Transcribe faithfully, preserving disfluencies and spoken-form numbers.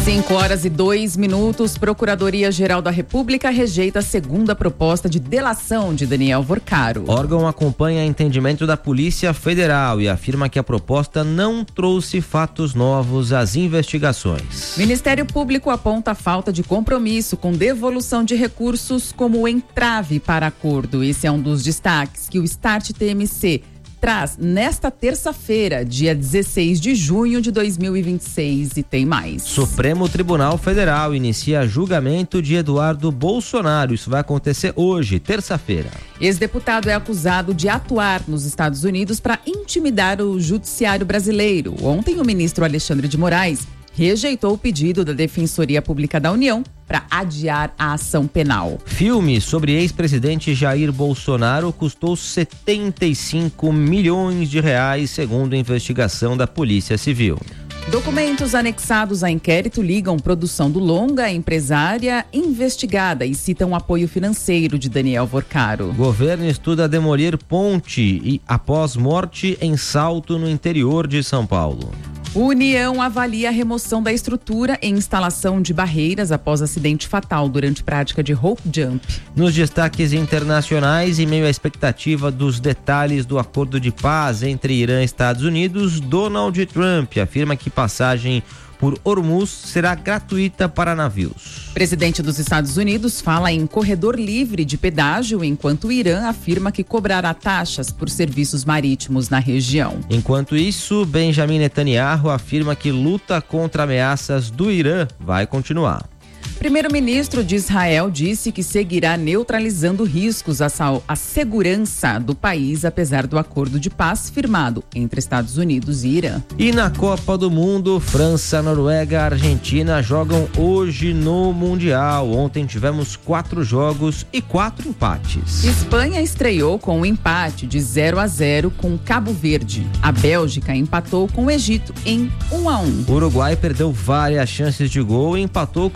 cinco horas e dois minutos, Procuradoria-Geral da República rejeita a segunda proposta de delação de Daniel Vorcaro. O órgão acompanha entendimento da Polícia Federal e afirma que a proposta não trouxe fatos novos às investigações. O Ministério Público aponta a falta de compromisso com devolução de recursos como entrave para acordo. Esse é um dos destaques que o Start T M C traz nesta terça-feira, dia dezesseis de junho de dois mil e vinte e seis, e tem mais. Supremo Tribunal Federal inicia julgamento de Eduardo Bolsonaro. Isso vai acontecer hoje, terça-feira. Ex-deputado é acusado de atuar nos Estados Unidos para intimidar o judiciário brasileiro. Ontem, o ministro Alexandre de Moraes rejeitou o pedido da Defensoria Pública da União para adiar a ação penal. Filme sobre ex-presidente Jair Bolsonaro custou setenta e cinco milhões de reais, segundo a investigação da Polícia Civil. Documentos anexados a inquérito ligam produção do longa à empresária investigada e citam apoio financeiro de Daniel Vorcaro. Governo estuda demolir ponte e após morte em Salto, no interior de São Paulo. União avalia a remoção da estrutura e instalação de barreiras após acidente fatal durante prática de rope jump. Nos destaques internacionais, em meio à expectativa dos detalhes do acordo de paz entre Irã e Estados Unidos, Donald Trump afirma que passagem por Hormuz será gratuita para navios. Presidente dos Estados Unidos fala em corredor livre de pedágio, enquanto o Irã afirma que cobrará taxas por serviços marítimos na região. Enquanto isso, Benjamin Netanyahu afirma que luta contra ameaças do Irã vai continuar. Primeiro-ministro de Israel disse que seguirá neutralizando riscos à, sal- à segurança do país, apesar do acordo de paz firmado entre Estados Unidos e Irã. E na Copa do Mundo, França, Noruega e Argentina jogam hoje no Mundial. Ontem tivemos quatro jogos e quatro empates. Espanha estreou com um empate de zero a zero com Cabo Verde. A Bélgica empatou com o Egito em um a um. O Uruguai perdeu várias chances de gol e empatou